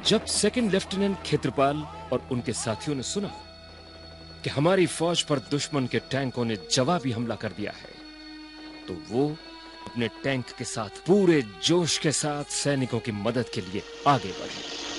जब second lieutenant Khetrapal और उनके साथियों ने सुना कि हमारी फौज पर दुश्मन के टैंकों ने जवाबी हमला कर दिया है, तो वो अपने टैंक के साथ पूरे जोश के साथ सैनिकों की मदद के लिए आगे बढ़े।